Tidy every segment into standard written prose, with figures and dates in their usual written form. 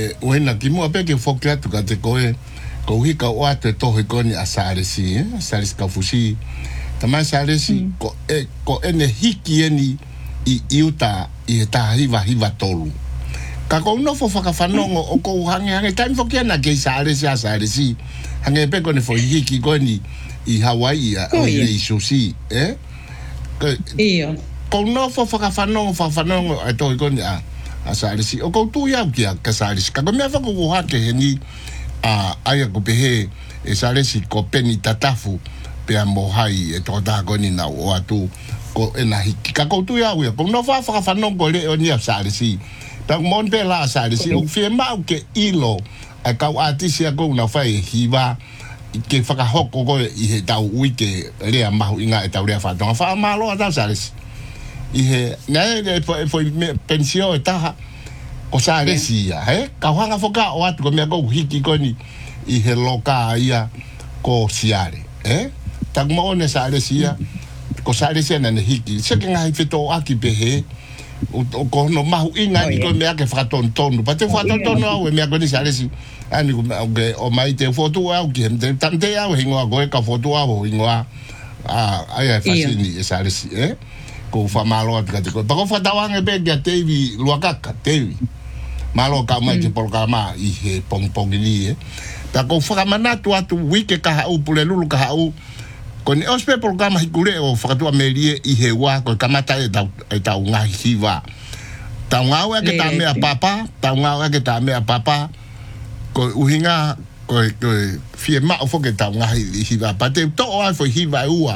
Wena ki mua pe ke fokia tu ka te koe ko hi ka wa te tohi ko ni asaresi asaresi ka fusi tama asaresi ko ene hiki eni I iuta I ta hiva tolu ka ko no fo faka fanongo o ko hange time fokia na ke asaresi hange pe ko ne fo hiki ko ni I Hawaii o I sushi Iyo ko no fo faka fanongo a tohi ko ni asaresi o ko tu ya kia ka asaresi ka ko me fa ko hake ni aya ko pehe asaresi ko peni tatafu pe amohai to ta ko ni na o atu ko ena hiki ka ko tu ya ko no fa fanongo le o ni asaresi ta mon pe la asaresi o fie ma ke ilo a ka atisi ko na fa hiva ke fa ka hoko ko I he tau wike le ma inga tau le fa tonga fa malo ta asaresi I he ngai foi pensio ta ko saresi ya ka hanga foka o atu ko me ko hiki ko ni I he loka ia ko siare ta mo ne saresi ya ko saresi na ne hiki se ke ngai fito aki behe o ko no mahu inga ni ko me ke fa ton pa te fa ton o me ko ni saresi ani ko o mai te foto au ki hem tante au hingo go ka foto au hingo ai fasini saresi ko fa malo at ka ko ko fa tawang be ga TV luaka TV malo ka mai ke programa I he pong ni ta ko fa mana tu atu wike ka u pule lulu ka u ko ni ospe programa hikure o fa tu amerie I he wa ko kamata e ta unga hiva ta unga wa ke ta me a papa ta unga wa ke ta me a papa ko uhinga ko fie ma o fo ke ta unga hiva pa te to o fo hiva ua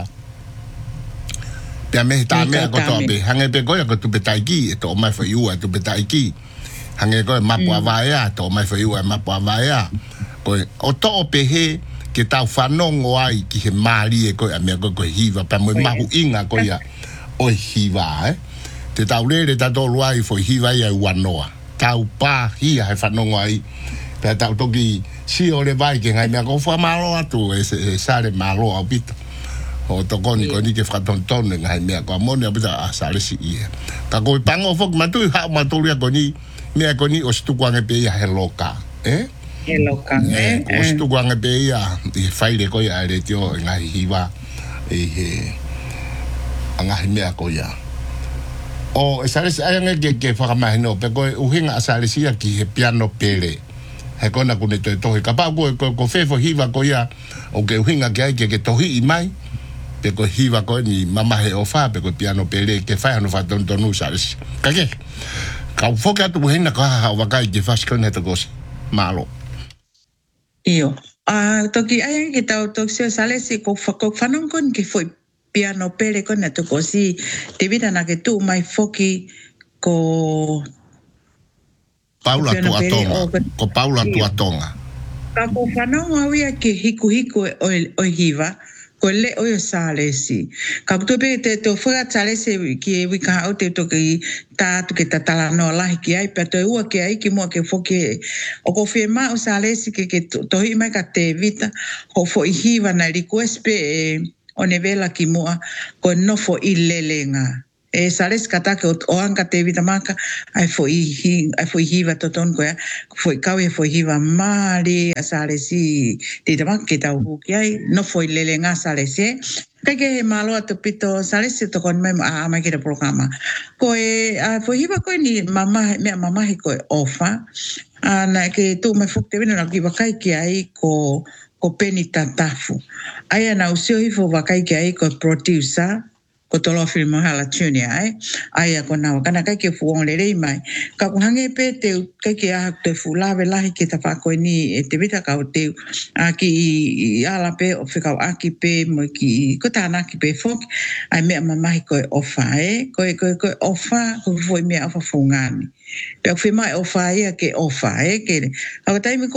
te me ta me ko to be hange pe ko tu betaiki to mai fo ua tu betaiki hange ko mapua vaia to mai fo ua mapua vaia ko o to pe he ke tau whanongo ai ki he maari ko a mea ko hiva pa mo mahu inga ko ia o hiva te tau lere tato luai fo hiva ia wanoa tau pa hia he whanongo ai te tau toki si o le vai ke ngai mea ko wha malo atu sare malo au pita o to koni ko ni ke fratonton ngai mea ko amone apita sare si ia ka ko pango fok matu ha matulia ko ni mea ko ni o stukwang pe ia he loka Hello kang ko stukwang pe ia I faile ko ia le tio ngai hiva he anga mea ko ia o sare si anga ke fa ma no pe ko uhinga sare si ki he piano pele he kona kune to ka pa ko fefo hiva ko ia o ke uhinga ke tohi I mai pe ko hiva ko ni mama he ofa pe ko piano pele ke fa no fa ton tonu sales ka ke ka foka tu hena ka ha wa kai ke fas ko neto kos malo Iyo toki ai ke tau toksio sales ko fanon kon ke foi piano pele ko neto kosi te vida na ke tu mai foki ko Paula Tuatonga ko Paula Tuatonga ka ko fanon awia ke hiku o hiva ko le o salesi ka to pe te to fora salesi ki wika o te to ki ta to ke tatala no la ki ai pe to ua ki ai ki mo ke foke o ko firma o salesi ke to hi mai ka te vita ho fo hiva na request pe o nevela ki mo ko no fo ilelenga sales kata ke o anga te vita maka ai foi hiva to ton ko foi kawe foi hiva mari salesi te te maka ke tau ki ai no foi lelenga salesi ke malo to pito salesi to kon mai a mai ke programa ko foi hiva ko ni mama ko ofa ana ke tu me fukte vino na ki vakai ki ai ko peni tatafu ai na usio hifo vakai ki ai ko producer ko tolo filmo hala tune ai ko na kana kai ke fuong le mai ka hange pe te kai ke a te fula vela ke ta fa ko ni te vita ka te aki ala pe o fika aki pe mo ki ko ta na ki pe fok ai me mama ko ofa ko ofa ko foi me ofa fungani pe foi mai ofa ke ofa ke ka ta mi ko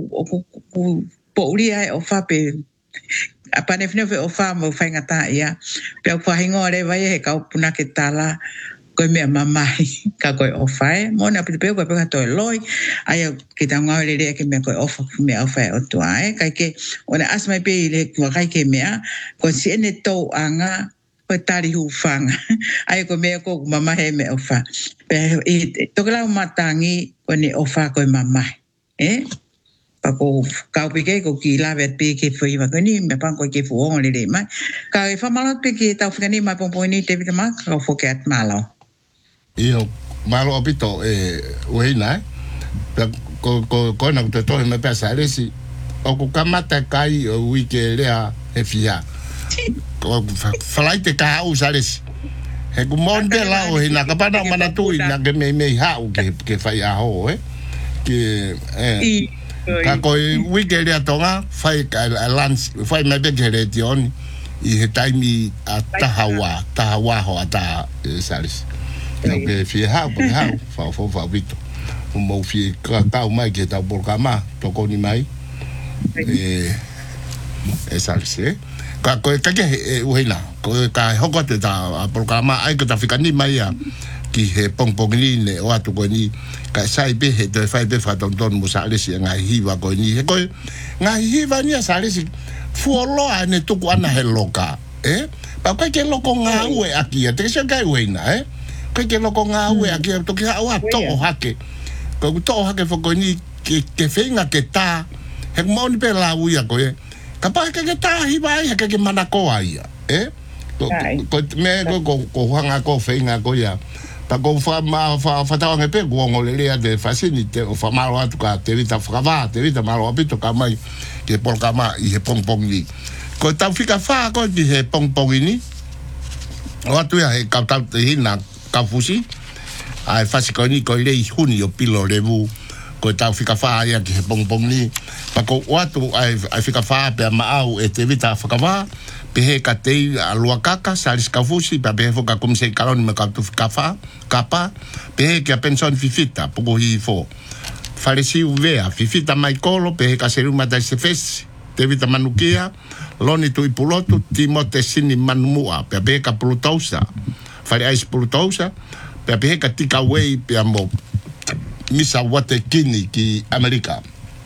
po uri ai ofa pe apa ne fne o fa mo fa ngata ia pe fa hingore vai he ka puna ke tala ko me mama ka ko o fa mo na pe ko pe to loi ai ke ta ngale le ke me ko o fa o to ai ka ke ona asma pe le ko ka ke me ko si ene to anga o tari hufanga. Ai ko mea ko mama he me ofa. Pe tokela matangi ko ni ofa ko mama. Pako kau pike ko ki la vet pe ke foi ma ko ni me pan ko ke fu on le mai. Ka e fa malo pe ke tau fika ni mai pon ni te vita ma ka fo ke at malo. Io malo opito weina ko na te to me pesa resi o ko kamata kai o wike lea e fia. Ko falai te ka u sales. He ku monde la o hina ka pana mana tu ina ke me ha u ke fai a ho ke ka ko wike lea tonga fai ka lance fai me be ke retion I he taimi a tahawa ho ata sales. Ke fie ha fa vito. Mo fie ka mai ke ta borkama to ko ni mai. Sales. Ka ko ka ke uina ko ka hoko te ta programa ai ko ta fika ni mai ya ki he pong ni ne o atu ko ni ka sai be he de fai be fa don mo sales nga hiwa ko ni ko nga hiwa ni sales fuolo ane tuku ana he loka pa ko ke loko nga we aki te se kai we na ko ke loko nga we aki to ki ha to hake ko to hake fo ko ni ke fenga ke ta he mo ni pe la u ya ko kapag ke ta hiba ya ke manako ai ko me ko hanga ko fenga ko ya pa ko fa ta nge pe go ngole le de facilite o fa malo atu ka te vita malo apito ka mai ke por kama I he pong ni ko ta fika fa ko di he pong ni o atu ya he ka ta te hina ka fusi ai fasi ko ni ko le huni o pilo levu ko ta fika fa ya ke he pong ni pa ko o atu ai fika fa pe ma au e te vita fa ka pe he ka te alua kaka salis ka fusi pa pe fo ka komse kalon me ka tu fika fa kapa pe he ke pension fifita po hi fo faresi uvea fifita mai kolo pe ka seru mata se fes te vita manukia loni tu ipulotu timote sini manumua pe ka pulutausa fare ais pulutausa pe ka tika wei pe amo misa wate kini ki Amerika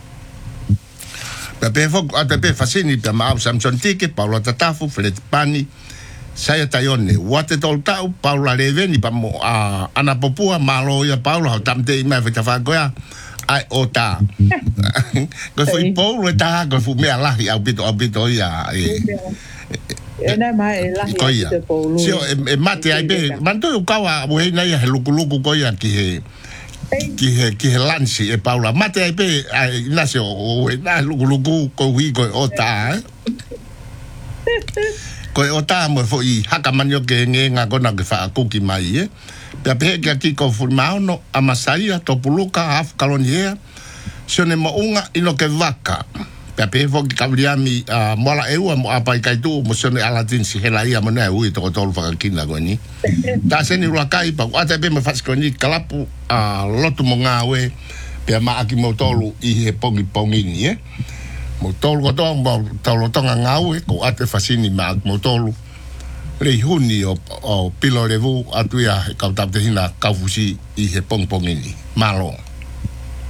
pe fo ate pe fasini pe ma Samson tike Paulo Tatafu Fred Pani saya tayone wate toltau Paula Leveni pa mo ana popua malo ya Paulo tamte mai fa fa goya ai ota ko foi Paulo ta ko fu me ala ya bito ya na mai la ya te Paulo sio mate ai be manto kawa mo na ya luku ko ya ki he lansi e Paula mate ai be ai nasio o na luku ko wi ko ota ko ota mo foi haka manyo ke nga kona ke fa kuki mai pe ke ki ko fulmao no amasaia to puluka af kalonia sone mo unga ino ke vaka pe fo ki kabriami mola eu mo apa kai tu mo sone alatin si hela ia mo na u to tol fa kina go ni ta seni ro kai pa ata be me fa ko ni kalapu lotu mo ngawe pe ma aki mo tolu I he pongi ni mo tolu ko to mo tolu to ngawe ko ate fasini ma mo tolu le huni o pilo levu atu ya ka tapte hina ka fusi I he pong ni malo